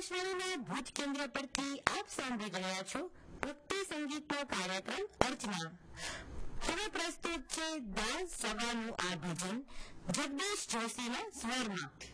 આકાશવાણીના ભુજ કેન્દ્ર પરથી આપ સાંભળી રહ્યા છો ભક્તિ સંગીતનો કાર્યક્રમ અર્ચના. હવે પ્રસ્તુત છે દાસ સભાનું આ ભજન જગદીશ જોશીના સ્વરમાં.